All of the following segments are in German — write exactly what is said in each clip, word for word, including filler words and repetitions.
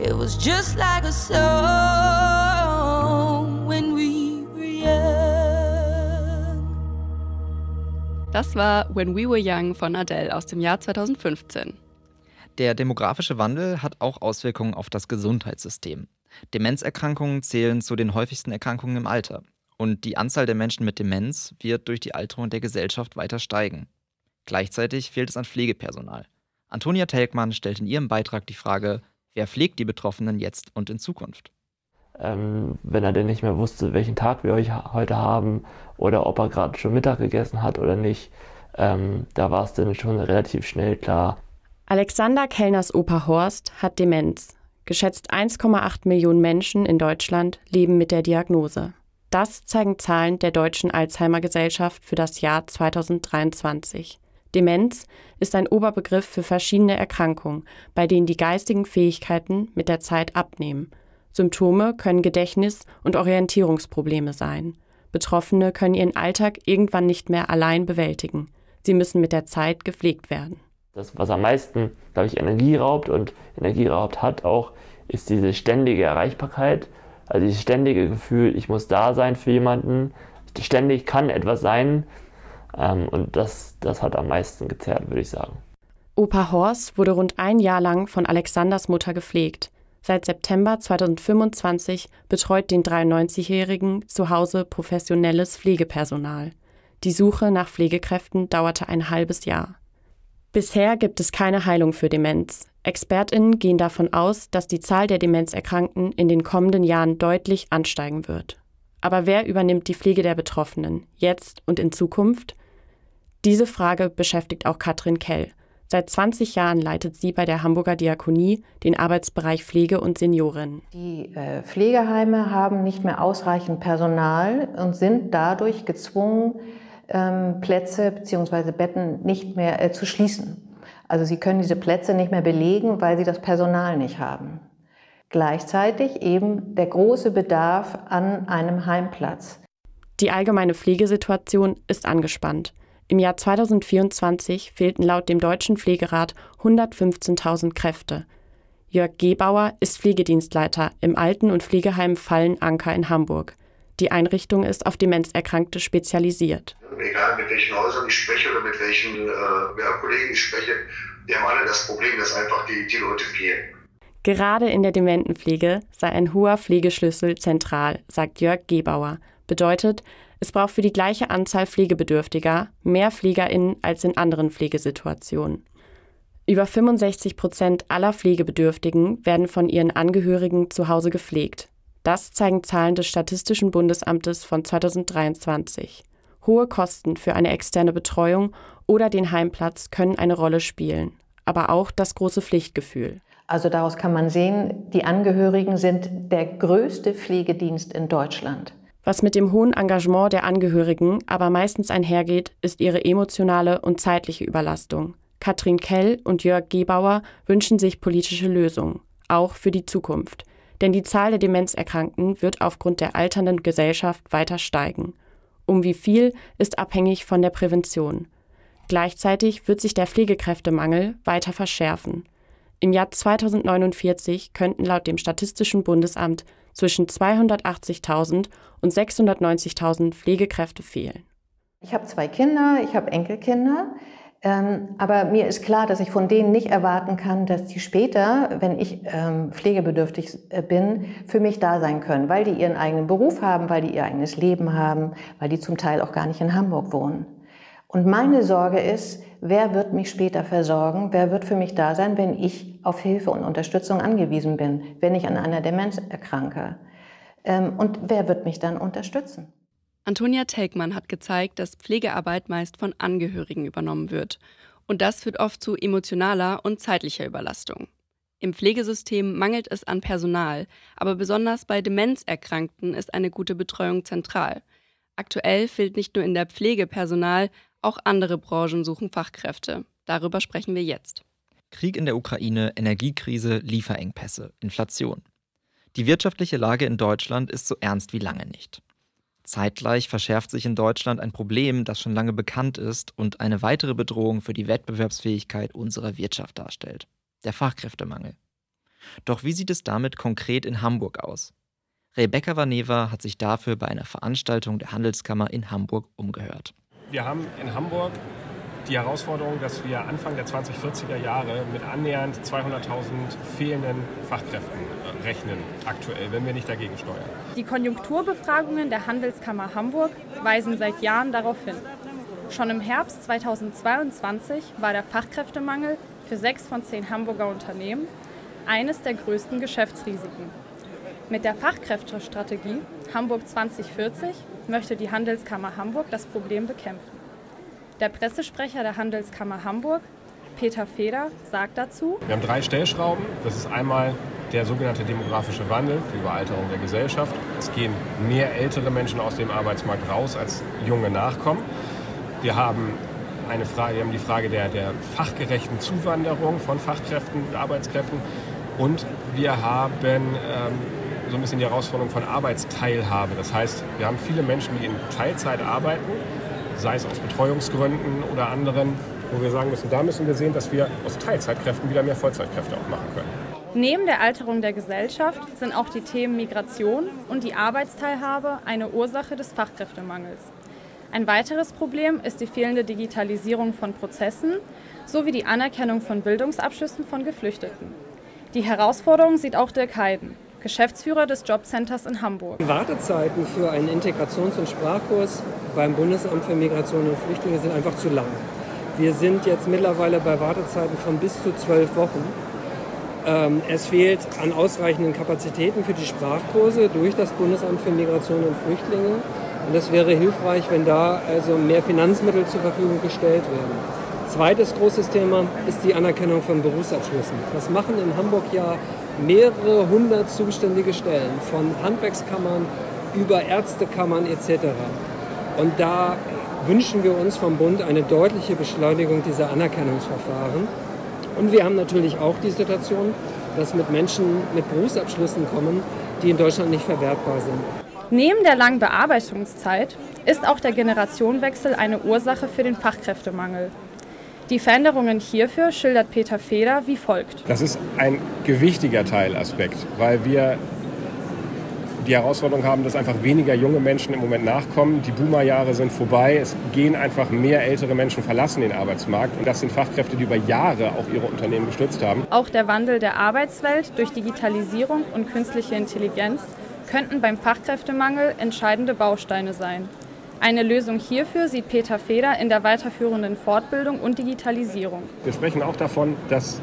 It was just like a song when we were young. Das war When We Were Young von Adele aus dem Jahr zweitausendfünfzehn. Der demografische Wandel hat auch Auswirkungen auf das Gesundheitssystem. Demenzerkrankungen zählen zu den häufigsten Erkrankungen im Alter. Und die Anzahl der Menschen mit Demenz wird durch die Alterung der Gesellschaft weiter steigen. Gleichzeitig fehlt es an Pflegepersonal. Antonia Telkmann stellt in ihrem Beitrag die Frage, wer pflegt die Betroffenen jetzt und in Zukunft? Ähm, wenn er denn nicht mehr wusste, welchen Tag wir heute haben oder ob er gerade schon Mittag gegessen hat oder nicht, ähm, da war es dann schon relativ schnell klar. Alexander Kellners Opa Horst hat Demenz. Geschätzt eins Komma acht Millionen Menschen in Deutschland leben mit der Diagnose. Das zeigen Zahlen der Deutschen Alzheimer-Gesellschaft für das Jahr zweitausenddreiundzwanzig. Demenz ist ein Oberbegriff für verschiedene Erkrankungen, bei denen die geistigen Fähigkeiten mit der Zeit abnehmen. Symptome können Gedächtnis- und Orientierungsprobleme sein. Betroffene können ihren Alltag irgendwann nicht mehr allein bewältigen. Sie müssen mit der Zeit gepflegt werden. Das, was am meisten, glaube ich, Energie raubt und Energie raubt hat auch, ist diese ständige Erreichbarkeit. Also dieses ständige Gefühl, ich muss da sein für jemanden. Ständig kann etwas sein. Ähm, und das, das hat am meisten gezerrt, würde ich sagen. Opa Horst wurde rund ein Jahr lang von Alexanders Mutter gepflegt. Seit September zweitausendfünfundzwanzig betreut den dreiundneunzigjährigen zu Hause professionelles Pflegepersonal. Die Suche nach Pflegekräften dauerte ein halbes Jahr. Bisher gibt es keine Heilung für Demenz. ExpertInnen gehen davon aus, dass die Zahl der Demenzerkrankten in den kommenden Jahren deutlich ansteigen wird. Aber wer übernimmt die Pflege der Betroffenen, jetzt und in Zukunft? Diese Frage beschäftigt auch Katrin Kell. Seit zwanzig Jahren leitet sie bei der Hamburger Diakonie den Arbeitsbereich Pflege und Seniorinnen. Die äh, Pflegeheime haben nicht mehr ausreichend Personal und sind dadurch gezwungen, ähm, Plätze bzw. Betten nicht mehr äh, zu schließen. Also sie können diese Plätze nicht mehr belegen, weil sie das Personal nicht haben. Gleichzeitig eben der große Bedarf an einem Heimplatz. Die allgemeine Pflegesituation ist angespannt. Im Jahr zweitausendvierundzwanzig fehlten laut dem Deutschen Pflegerat hundertfünfzehntausend Kräfte. Jörg Gebauer ist Pflegedienstleiter im Alten- und Pflegeheim Fallen-Anker in Hamburg. Die Einrichtung ist auf Demenzerkrankte spezialisiert. Egal mit welchen Häusern ich spreche oder mit welchen äh, ja, Kollegen ich spreche, die haben alle das Problem, dass einfach die, die Leute fehlen. Gerade in der Dementenpflege sei ein hoher Pflegeschlüssel zentral, sagt Jörg Gebauer. Bedeutet, es braucht für die gleiche Anzahl Pflegebedürftiger mehr PflegerInnen als in anderen Pflegesituationen. Über fünfundsechzig Prozent aller Pflegebedürftigen werden von ihren Angehörigen zu Hause gepflegt. Das zeigen Zahlen des Statistischen Bundesamtes von zweitausenddreiundzwanzig. Hohe Kosten für eine externe Betreuung oder den Heimplatz können eine Rolle spielen, aber auch das große Pflichtgefühl. Also daraus kann man sehen, die Angehörigen sind der größte Pflegedienst in Deutschland. Was mit dem hohen Engagement der Angehörigen aber meistens einhergeht, ist ihre emotionale und zeitliche Überlastung. Katrin Kell und Jörg Gebauer wünschen sich politische Lösungen, auch für die Zukunft. Denn die Zahl der Demenzerkrankten wird aufgrund der alternden Gesellschaft weiter steigen. Um wie viel ist abhängig von der Prävention. Gleichzeitig wird sich der Pflegekräftemangel weiter verschärfen. Im Jahr zweitausendneunundvierzig könnten laut dem Statistischen Bundesamt zwischen zweihundertachtzigtausend und sechshundertneunzigtausend Pflegekräfte fehlen. Ich habe zwei Kinder, ich habe Enkelkinder. Ähm, aber mir ist klar, dass ich von denen nicht erwarten kann, dass die später, wenn ich ähm, pflegebedürftig äh, bin, für mich da sein können, weil die ihren eigenen Beruf haben, weil die ihr eigenes Leben haben, weil die zum Teil auch gar nicht in Hamburg wohnen. Und meine Sorge ist, wer wird mich später versorgen, wer wird für mich da sein, wenn ich auf Hilfe und Unterstützung angewiesen bin, wenn ich an einer Demenz erkranke. Ähm, und wer wird mich dann unterstützen? Antonia Telkmann hat gezeigt, dass Pflegearbeit meist von Angehörigen übernommen wird. Und das führt oft zu emotionaler und zeitlicher Überlastung. Im Pflegesystem mangelt es an Personal, aber besonders bei Demenzerkrankten ist eine gute Betreuung zentral. Aktuell fehlt nicht nur in der Pflege Personal, auch andere Branchen suchen Fachkräfte. Darüber sprechen wir jetzt. Krieg in der Ukraine, Energiekrise, Lieferengpässe, Inflation. Die wirtschaftliche Lage in Deutschland ist so ernst wie lange nicht. Zeitgleich verschärft sich in Deutschland ein Problem, das schon lange bekannt ist und eine weitere Bedrohung für die Wettbewerbsfähigkeit unserer Wirtschaft darstellt: der Fachkräftemangel. Doch wie sieht es damit konkret in Hamburg aus? Rebecca Vaneva hat sich dafür bei einer Veranstaltung der Handelskammer in Hamburg umgehört. Wir haben in Hamburg die Herausforderung, dass wir Anfang der zwanzig-vierziger Jahre mit annähernd zweihunderttausend fehlenden Fachkräften rechnen, aktuell, wenn wir nicht dagegen steuern. Die Konjunkturbefragungen der Handelskammer Hamburg weisen seit Jahren darauf hin. Schon im Herbst zweitausendzweiundzwanzig war der Fachkräftemangel für sechs von zehn Hamburger Unternehmen eines der größten Geschäftsrisiken. Mit der Fachkräftestrategie Hamburg zwanzig vierzig möchte die Handelskammer Hamburg das Problem bekämpfen. Der Pressesprecher der Handelskammer Hamburg, Peter Feder, sagt dazu: Wir haben drei Stellschrauben. Das ist einmal der sogenannte demografische Wandel, die Überalterung der Gesellschaft. Es gehen mehr ältere Menschen aus dem Arbeitsmarkt raus, als junge nachkommen. Wir haben eine Frage, wir haben die Frage der, der fachgerechten Zuwanderung von Fachkräften und Arbeitskräften. Und wir haben ähm, so ein bisschen die Herausforderung von Arbeitsteilhabe. Das heißt, wir haben viele Menschen, die in Teilzeit arbeiten, sei es aus Betreuungsgründen oder anderen, wo wir sagen müssen, da müssen wir sehen, dass wir aus Teilzeitkräften wieder mehr Vollzeitkräfte auch machen können. Neben der Alterung der Gesellschaft sind auch die Themen Migration und die Arbeitsteilhabe eine Ursache des Fachkräftemangels. Ein weiteres Problem ist die fehlende Digitalisierung von Prozessen sowie die Anerkennung von Bildungsabschlüssen von Geflüchteten. Die Herausforderung sieht auch Dirk Heiden, Geschäftsführer des Jobcenters in Hamburg. Die Wartezeiten für einen Integrations- und Sprachkurs beim Bundesamt für Migration und Flüchtlinge sind einfach zu lang. Wir sind jetzt mittlerweile bei Wartezeiten von bis zu zwölf Wochen. Ähm, es fehlt an ausreichenden Kapazitäten für die Sprachkurse durch das Bundesamt für Migration und Flüchtlinge. Und es wäre hilfreich, wenn da also mehr Finanzmittel zur Verfügung gestellt werden. Zweites großes Thema ist die Anerkennung von Berufsabschlüssen. Das machen in Hamburg ja mehrere hundert zuständige Stellen, von Handwerkskammern über Ärztekammern et cetera. Und da wünschen wir uns vom Bund eine deutliche Beschleunigung dieser Anerkennungsverfahren. Und wir haben natürlich auch die Situation, dass mit Menschen mit Berufsabschlüssen kommen, die in Deutschland nicht verwertbar sind. Neben der langen Bearbeitungszeit ist auch der Generationenwechsel eine Ursache für den Fachkräftemangel. Die Veränderungen hierfür schildert Peter Feder wie folgt. Das ist ein gewichtiger Teilaspekt, weil wir die Herausforderung haben, dass einfach weniger junge Menschen im Moment nachkommen. Die Boomerjahre sind vorbei. Es gehen einfach mehr ältere Menschen verlassen den Arbeitsmarkt. Und das sind Fachkräfte, die über Jahre auch ihre Unternehmen gestützt haben. Auch der Wandel der Arbeitswelt durch Digitalisierung und künstliche Intelligenz könnten beim Fachkräftemangel entscheidende Bausteine sein. Eine Lösung hierfür sieht Peter Feder in der weiterführenden Fortbildung und Digitalisierung. Wir sprechen auch davon, dass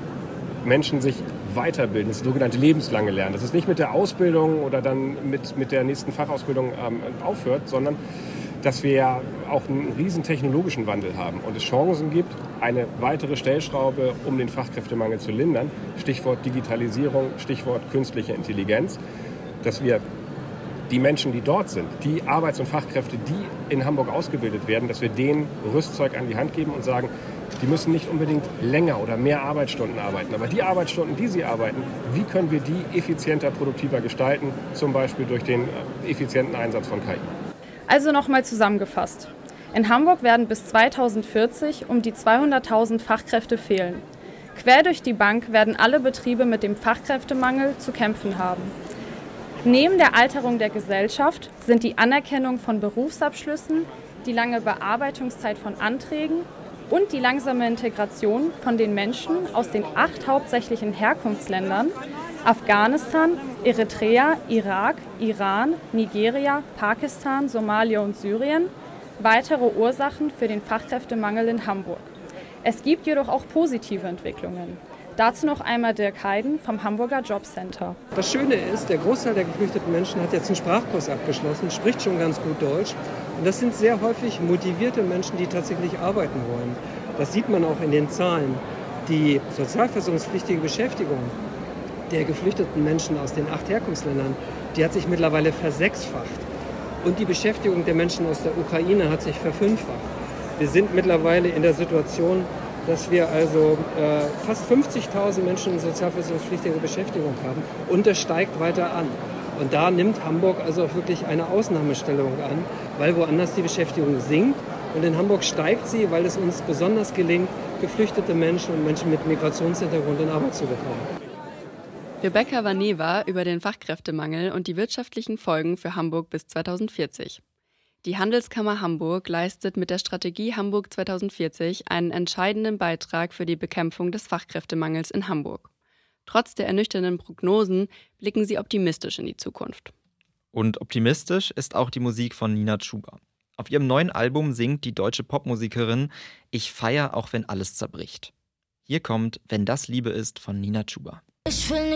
Menschen sich weiterbilden, das sogenannte lebenslange Lernen. Das ist nicht mit der Ausbildung oder dann mit, mit der nächsten Fachausbildung ähm, aufhört, sondern dass wir ja auch einen riesen technologischen Wandel haben und es Chancen gibt, eine weitere Stellschraube, um den Fachkräftemangel zu lindern. Stichwort Digitalisierung, Stichwort künstliche Intelligenz, dass wir die Menschen, die dort sind, die Arbeits- und Fachkräfte, die in Hamburg ausgebildet werden, dass wir denen Rüstzeug an die Hand geben und sagen, die müssen nicht unbedingt länger oder mehr Arbeitsstunden arbeiten. Aber die Arbeitsstunden, die sie arbeiten, wie können wir die effizienter, produktiver gestalten? Zum Beispiel durch den effizienten Einsatz von K I. Also nochmal zusammengefasst. In Hamburg werden bis zweitausendvierzig um die zweihunderttausend Fachkräfte fehlen. Quer durch die Bank werden alle Betriebe mit dem Fachkräftemangel zu kämpfen haben. Neben der Alterung der Gesellschaft sind die Anerkennung von Berufsabschlüssen, die lange Bearbeitungszeit von Anträgen und die langsame Integration von den Menschen aus den acht hauptsächlichen Herkunftsländern Afghanistan, Eritrea, Irak, Iran, Nigeria, Pakistan, Somalia und Syrien weitere Ursachen für den Fachkräftemangel in Hamburg. Es gibt jedoch auch positive Entwicklungen. Dazu noch einmal Dirk Heiden vom Hamburger Jobcenter. Das Schöne ist, der Großteil der geflüchteten Menschen hat jetzt einen Sprachkurs abgeschlossen, spricht schon ganz gut Deutsch. Und das sind sehr häufig motivierte Menschen, die tatsächlich arbeiten wollen. Das sieht man auch in den Zahlen. Die sozialversicherungspflichtige Beschäftigung der geflüchteten Menschen aus den acht Herkunftsländern, die hat sich mittlerweile versechsfacht. Und die Beschäftigung der Menschen aus der Ukraine hat sich verfünffacht. Wir sind mittlerweile in der Situation, dass wir also äh, fast fünfzigtausend Menschen in sozialversicherungspflichtiger Beschäftigung haben und das steigt weiter an. Und da nimmt Hamburg also auch wirklich eine Ausnahmestellung an, weil woanders die Beschäftigung sinkt und in Hamburg steigt sie, weil es uns besonders gelingt, geflüchtete Menschen und Menschen mit Migrationshintergrund in Arbeit zu bekommen. Rebecca Vaneva über den Fachkräftemangel und die wirtschaftlichen Folgen für Hamburg bis zweitausendvierzig. Die Handelskammer Hamburg leistet mit der Strategie Hamburg zweitausendvierzig einen entscheidenden Beitrag für die Bekämpfung des Fachkräftemangels in Hamburg. Trotz der ernüchternden Prognosen blicken sie optimistisch in die Zukunft. Und optimistisch ist auch die Musik von Nina Chuba. Auf ihrem neuen Album singt die deutsche Popmusikerin „Ich feier, auch wenn alles zerbricht". Hier kommt „Wenn das Liebe ist" von Nina Chuba. Ich will